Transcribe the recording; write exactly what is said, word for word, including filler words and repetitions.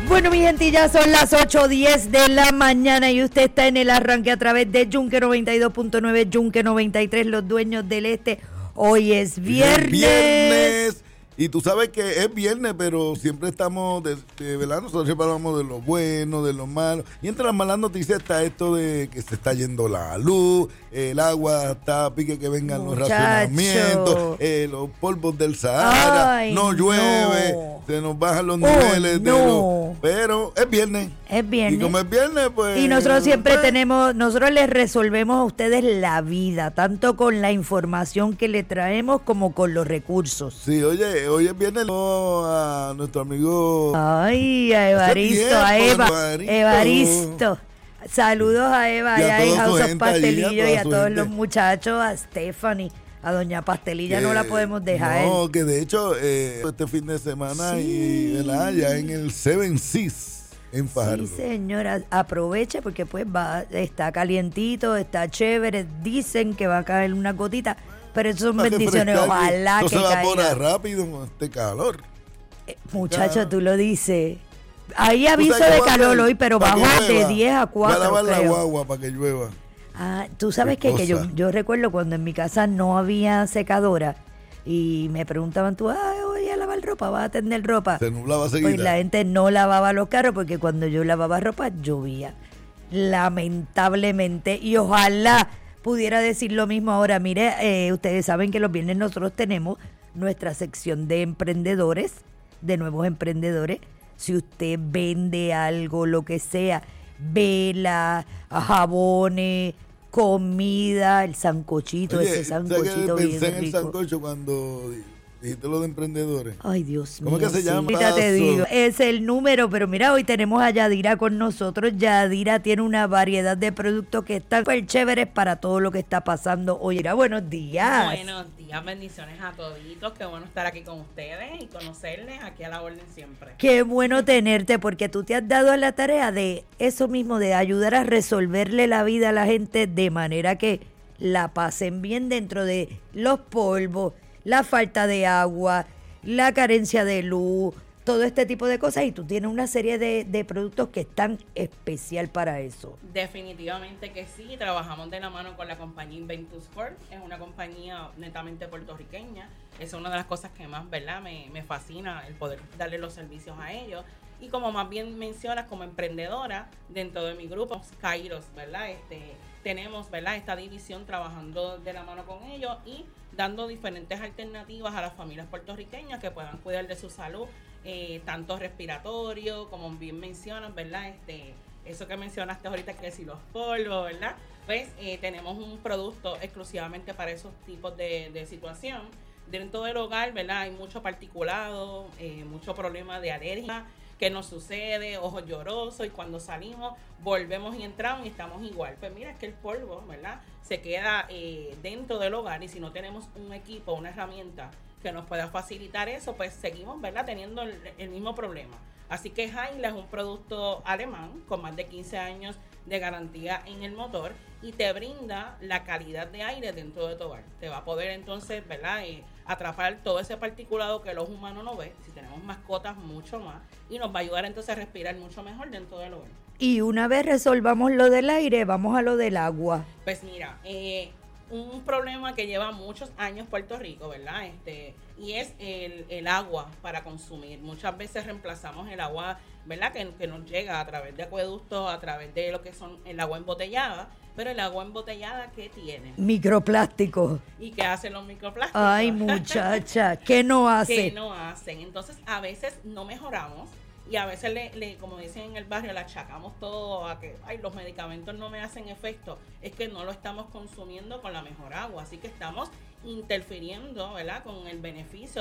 Bueno, mi gente, ya son las ocho diez de la mañana y usted está en el arranque a través de Yunque noventa y dos punto nueve, Yunque noventa y tres, los dueños del este. Hoy es viernes. viernes. Y tú sabes que es viernes, pero siempre estamos, de, de, ¿verdad? Nosotros siempre hablamos de lo bueno, de lo malo. Y entre las malas noticias está esto de que se está yendo la luz, el agua está a pique que vengan Muchacho. los racionamientos, eh, los polvos del Sahara, Ay, no llueve, no. se nos bajan los niveles. Oh, no. de los, pero es viernes. Es viernes. Y como es viernes, pues... Y nosotros siempre pues, tenemos, nosotros les resolvemos a ustedes la vida, tanto con la información que le traemos como con los recursos. Sí, oye, hoy es viernes a nuestro amigo... Ay, a Evaristo, tiempo, a Eva, Evaristo. Evaristo. Saludos a Eva, y a, y a House of Pastelillo y a, y a todos gente. los muchachos, a Stephanie. A Doña Pastelilla que, no la podemos dejar. No, que de hecho, eh, este fin de semana sí. y ¿verdad? ya en el Seven Seas. En Fajardo. Sí, señora, aproveche porque pues va, está calientito, está chévere, dicen que va a caer una gotita, pero eso son bendiciones, ojalá que, que caiga. No se evapora caiga. rápido con este calor. Eh, muchacho, tú lo dices. Hay aviso de calor hoy, pero bajó de diez a cuatro. Voy a lavar creo. la guagua para que llueva. Ah, tú sabes que, que yo, yo recuerdo cuando en mi casa no había secadora y me preguntaban tú, ah, voy a lavar ropa, vas a tender ropa. Se nublaba seguida. Pues la gente no lavaba los carros porque cuando yo lavaba ropa llovía. Lamentablemente. Y ojalá pudiera decir lo mismo ahora. Mire, eh, ustedes saben que los viernes nosotros tenemos nuestra sección de emprendedores, de nuevos emprendedores. Si usted vende algo, lo que sea, vela, jabones, comida, el sancochito, Oye, ese sancochito bien rico. Pensé en el sancocho cuando dijiste lo de emprendedores. Ay, Dios mío. ¿Cómo que se sí, llama? Ahorita te digo, es el número, pero mira, hoy tenemos a Yadira con nosotros. Yadira tiene una variedad de productos que están súper chéveres para todo lo que está pasando hoy. Mira, buenos días. Buenos días, bendiciones a toditos. Qué bueno estar aquí con ustedes y conocerles aquí a la orden siempre. Qué bueno tenerte, porque tú te has dado a la tarea de eso mismo, de ayudar a resolverle la vida a la gente de manera que la pasen bien dentro de los polvos, la falta de agua, la carencia de luz, todo este tipo de cosas, y tú tienes una serie de, de productos que están especial para eso. Definitivamente que sí, trabajamos de la mano con la compañía Inventus Corp, es una compañía netamente puertorriqueña, es una de las cosas que más, ¿verdad?, me, me fascina el poder darle los servicios a ellos. Y como más bien mencionas, como emprendedora, dentro de mi grupo, Kairos, ¿verdad?, este, tenemos, ¿verdad?, esta división trabajando de la mano con ellos y dando diferentes alternativas a las familias puertorriqueñas que puedan cuidar de su salud, eh, tanto respiratorio, como bien mencionas, ¿verdad? Este, eso que mencionaste ahorita, que si los polvos, ¿verdad? Pues eh, tenemos un producto exclusivamente para esos tipos de, de situación. Dentro del hogar, ¿verdad? Hay mucho particulado, eh, mucho problema de alergia que nos sucede, ojos llorosos, y cuando salimos volvemos y entramos y estamos igual. Pues mira, es que el polvo, ¿verdad?, se queda eh, dentro del hogar, y si no tenemos un equipo, una herramienta que nos pueda facilitar eso, pues seguimos, ¿verdad?, teniendo el, el mismo problema. Así que Heindla es un producto alemán con más de quince años de garantía en el motor y te brinda la calidad de aire dentro de tu hogar. Te va a poder entonces, ¿verdad?, eh, atrapar todo ese particulado que los humanos no ven. Si tenemos mascotas, mucho más. Y nos va a ayudar entonces a respirar mucho mejor dentro del hogar. Y una vez resolvamos lo del aire, vamos a lo del agua. Pues mira, eh, un problema que lleva muchos años Puerto Rico, ¿verdad? Este, y es el, el agua para consumir. Muchas veces reemplazamos el agua, ¿verdad?, que, que nos llega a través de acueductos, a través de lo que son el agua embotellada. Pero el agua embotellada, ¿qué tiene? Microplásticos. ¿Y qué hacen los microplásticos? Ay, muchacha, ¿qué no hace? ¿Qué no hacen? Entonces, a veces no mejoramos y a veces, le, le como dicen en el barrio, le achacamos todo a que ay, los medicamentos no me hacen efecto. Es que no lo estamos consumiendo con la mejor agua. Así que estamos interfiriendo, ¿verdad?, con el beneficio